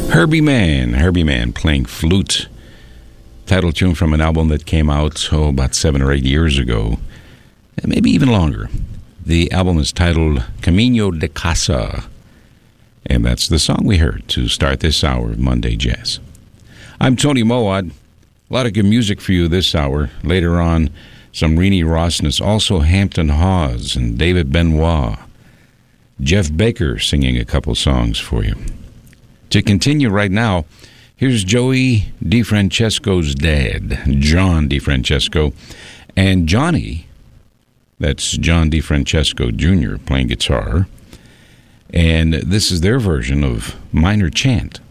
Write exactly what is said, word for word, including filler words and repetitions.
Herbie Mann, Herbie Mann playing flute. Title tune from an album that came out, oh, about seven or eight years ago, maybe even longer. The album is titled Camino de Casa, and that's the song we heard to start this hour of Monday Jazz. I'm Tony Mowat. A lot of good music for you this hour. Later on, some Renee Rossness, also Hampton Hawes and David Benoit. Jeff Baker singing a couple songs for you. To continue right now, here's Joey DeFrancesco's dad, John DeFrancesco, and Johnny, that's John DeFrancesco Junior playing guitar, and this is their version of Minor Chant.